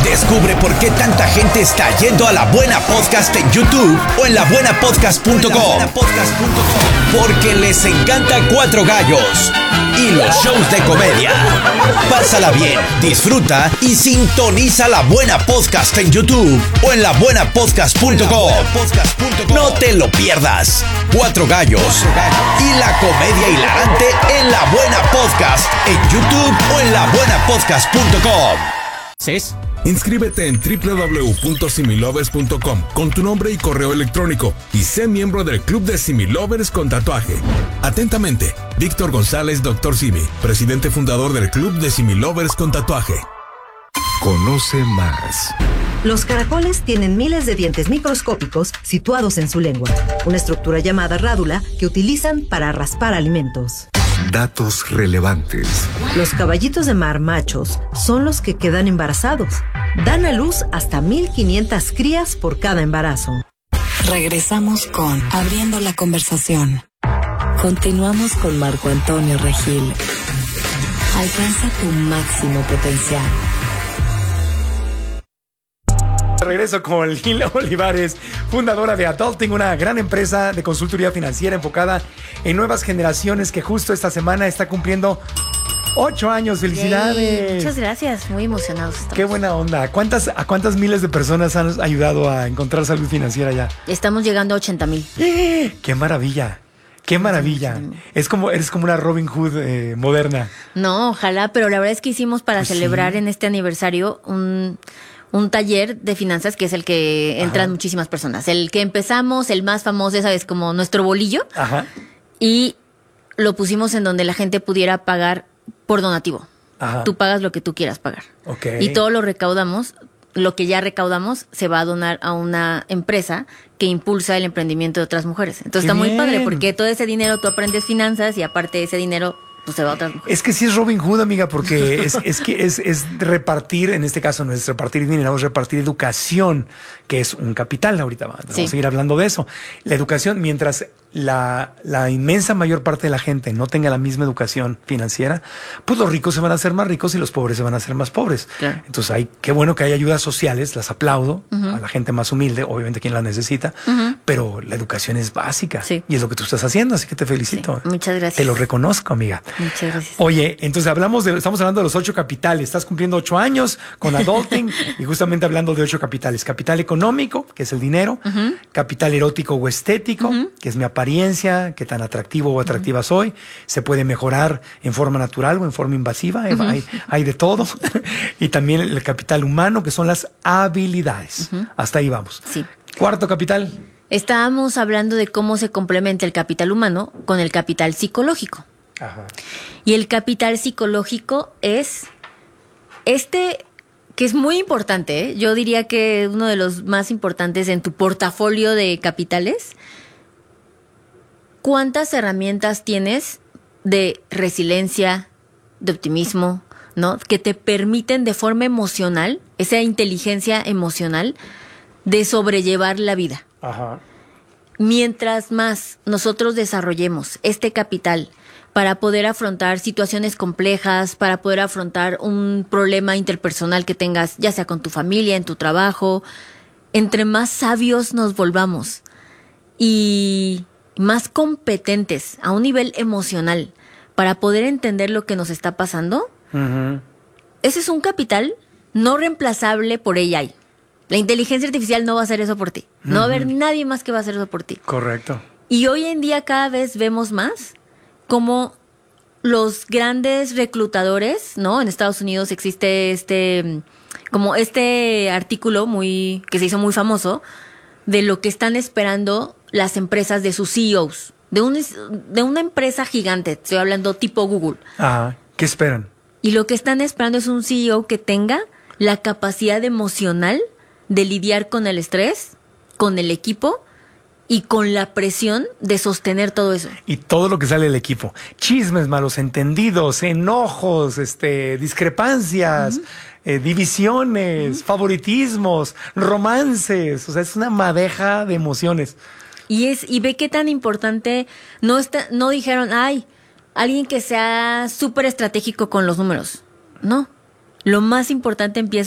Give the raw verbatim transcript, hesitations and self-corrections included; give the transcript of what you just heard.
Descubre por qué tanta gente está yendo a La Buena Podcast en YouTube o en la buena podcast punto com. Porque les encanta Cuatro Gallos y los shows de comedia. Pásala bien, disfruta y sintoniza La Buena Podcast en YouTube o en la buena podcast punto com. No te lo pierdas. Cuatro Gallos y la comedia hilarante en La Buena Podcast en YouTube o en la buena podcast punto com. ¿Ces? Inscríbete en doble u doble u doble u punto similovers punto com con tu nombre y correo electrónico y sé miembro del Club de Similovers con tatuaje. Atentamente, Víctor González, doctor Simi, presidente fundador del Club de Similovers con tatuaje. Conoce más. Los caracoles tienen miles de dientes microscópicos situados en su lengua, una estructura llamada rádula que utilizan para raspar alimentos. Datos relevantes. Los caballitos de mar machos son los que quedan embarazados. Dan a luz hasta mil quinientas crías por cada embarazo. Regresamos con Abriendo la Conversación. Continuamos con Marco Antonio Regil. Alcanza tu máximo potencial. Regreso con Lila Olivares, fundadora de Adulting, una gran empresa de consultoría financiera enfocada en nuevas generaciones que justo esta semana está cumpliendo ocho años. ¡Felicidades! Yay. Muchas gracias, muy emocionados estamos. ¡Qué buena onda! ¿Cuántas, ¿A cuántas miles de personas han ayudado a encontrar salud financiera ya? Estamos llegando a ochenta mil. ¡Eh! ¡Qué maravilla! ¡Qué maravilla! Es como, eres como una Robin Hood eh, moderna. No, ojalá, pero la verdad es que hicimos para Pues celebrar sí. en este aniversario un... un taller de finanzas que es el que entran Ajá. muchísimas personas. El que empezamos, el más famoso, ya sabes, como nuestro bolillo. Ajá. Y lo pusimos en donde la gente pudiera pagar por donativo. Ajá. Tú pagas lo que tú quieras pagar. Ok. Y todo lo recaudamos, lo que ya recaudamos, se va a donar a una empresa que impulsa el emprendimiento de otras mujeres. Entonces ¡Qué está muy bien! padre porque todo ese dinero tú aprendes finanzas y aparte de ese dinero pues se va a otras mujeres. Es que sí es Robin Hood, amiga, porque es, es que es, es repartir, en este caso no es repartir dinero, es repartir educación, que es un capital. Ahorita vamos Sí. a seguir hablando de eso. La educación, mientras la, la inmensa mayor parte de la gente no tenga la misma educación financiera, pues los ricos se van a hacer más ricos y los pobres se van a hacer más pobres. Claro. Entonces, hay, qué bueno que hay ayudas sociales, las aplaudo, Ujú. a la gente más humilde, obviamente quien las necesita, Ujú. pero la educación es básica. Sí. Y es lo que tú estás haciendo, así que te felicito. Sí. Muchas gracias. Te lo reconozco, amiga. Muchas gracias. Oye, entonces hablamos de, estamos hablando de los ocho capitales. Estás cumpliendo ocho años con Adulting y justamente hablando de ocho capitales. Capital económico, que es el dinero. Ujú. Capital erótico o estético, Ujú. que es mi apariencia, qué tan atractivo o atractiva soy. Se puede mejorar en forma natural o en forma invasiva. Ujú. Hay, hay de todo. Y también el capital humano, que son las habilidades. Ujú. Hasta ahí vamos. Sí. Cuarto capital. Estábamos hablando de cómo se complementa el capital humano con el capital psicológico. Ajá. Y el capital psicológico es este que es muy importante, ¿eh? Yo diría que uno de los más importantes en tu portafolio de capitales. ¿Cuántas herramientas tienes de resiliencia, de optimismo, ¿no? Que te permiten de forma emocional, esa inteligencia emocional, de sobrellevar la vida? Ajá. Mientras más nosotros desarrollemos este capital para poder afrontar situaciones complejas, para poder afrontar un problema interpersonal que tengas, ya sea con tu familia, en tu trabajo, entre más sabios nos volvamos y más competentes a un nivel emocional para poder entender lo que nos está pasando, Ujú. ese es un capital no reemplazable por A I. La inteligencia artificial no va a hacer eso por ti. No va a haber nadie más que va a hacer eso por ti. Correcto. Y hoy en día cada vez vemos más como los grandes reclutadores, ¿no? En Estados Unidos existe este, como este artículo muy, que se hizo muy famoso, de lo que están esperando las empresas de sus C E Os, de, un, de una empresa gigante, estoy hablando tipo Google. Ajá. ¿Qué esperan? Y lo que están esperando es un C E O que tenga la capacidad emocional de lidiar con el estrés, con el equipo y con la presión de sostener todo eso. Y todo lo que sale del equipo. Chismes, malos entendidos, enojos, este, discrepancias, uh-huh. eh, divisiones, uh-huh. favoritismos, romances. O sea, es una madeja de emociones. Y es, y ve qué tan importante, no está, no dijeron, ay, alguien que sea súper estratégico con los números. No. Lo más importante empieza